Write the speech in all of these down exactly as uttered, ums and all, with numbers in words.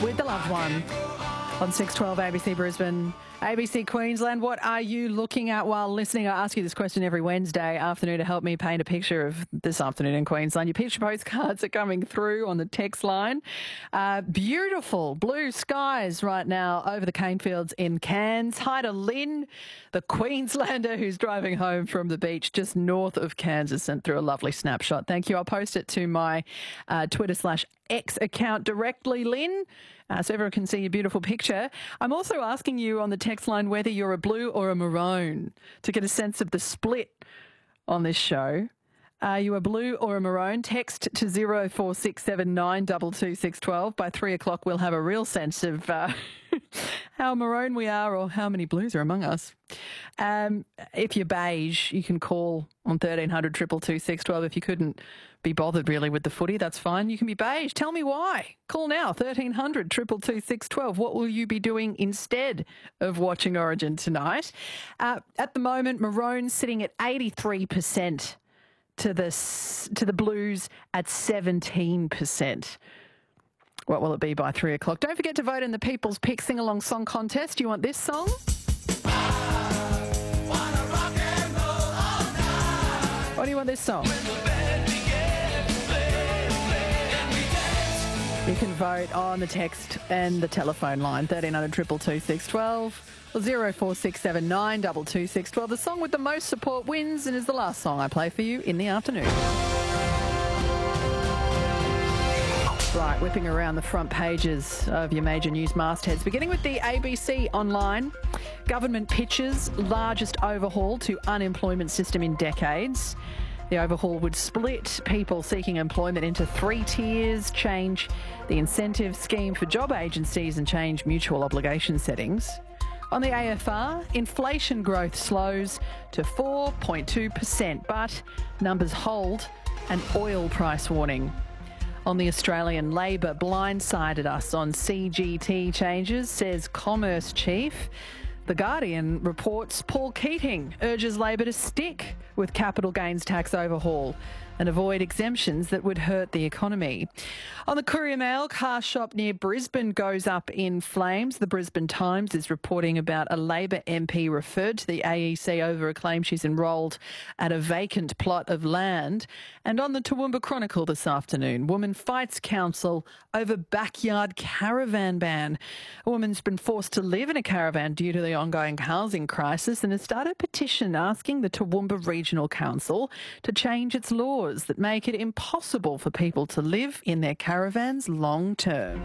with the loved one on six twelve A B C Brisbane, A B C Queensland. What are you looking at while listening? I ask you this question every Wednesday afternoon to help me paint a picture of this afternoon in Queensland. Your picture postcards are coming through on the text line. Uh, beautiful blue skies right now over the cane fields in Cairns. Hi to Lynn, the Queenslander who's driving home from the beach just north of Cairns, has sent through a lovely snapshot. Thank you. I'll post it to my uh, Twitter slash X account directly, Lynn, uh, so everyone can see your beautiful picture. I'm also asking you on the text line whether you're a blue or a maroon to get a sense of the split on this show. Are you a blue or a maroon? Text to zero four six seven nine two two six one two. By three o'clock, we'll have a real sense of uh, how maroon we are or how many blues are among us. Um, if you're beige, you can call on thirteen hundred two two two six one two. If you couldn't be bothered really with the footy, that's fine. You can be beige. Tell me why. Call now, thirteen hundred two two two six one two. What will you be doing instead of watching Origin tonight? Uh, at the moment, maroon sitting at eighty-three percent. To the to the Blues at seventeen percent. What will it be by three o'clock? Don't forget to vote in the People's Pick Sing-Along Song Contest. Do you want this song? Or do you want this song? You can vote on the text and the telephone line, thirteen hundred two two two six one two. Or zero four six seven nine two two six one two. The song with the most support wins and is the last song I play for you in the afternoon. Right, whipping around the front pages of your major news mastheads, beginning with the A B C Online. Government pitches largest overhaul to unemployment system in decades. The overhaul would split people seeking employment into three tiers, change the incentive scheme for job agencies and change mutual obligation settings. On the A F R, inflation growth slows to four point two percent, but numbers hold an oil price warning. On the Australian, Labor blindsided us on C G T changes, says Commerce Chief. The Guardian reports Paul Keating urges Labor to stick with capital gains tax overhaul and avoid exemptions that would hurt the economy. On the Courier Mail, car shop near Brisbane goes up in flames. The Brisbane Times is reporting about a Labor M P referred to the A E C over a claim she's enrolled at a vacant plot of land. And on the Toowoomba Chronicle this afternoon, woman fights council over backyard caravan ban. A woman's been forced to live in a caravan due to the ongoing housing crisis and has started a petition asking the Toowoomba Regional Council to change its laws that make it impossible for people to live in their caravans long term.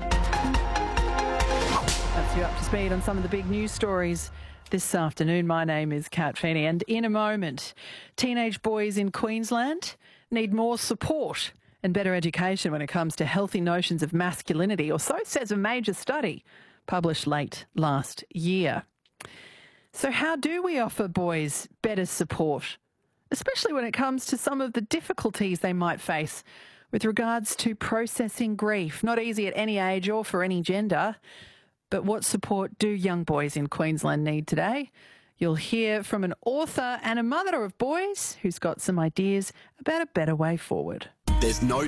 That's you up to speed on some of the big news stories this afternoon. My name is Kat Feeney, and in a moment, teenage boys in Queensland need more support and better education when it comes to healthy notions of masculinity, or so says a major study published late last year. So how do we offer boys better support, especially when it comes to some of the difficulties they might face with regards to processing grief? Not easy at any age or for any gender. But what support do young boys in Queensland need today? You'll hear from an author and a mother of boys who's got some ideas about a better way forward. There's no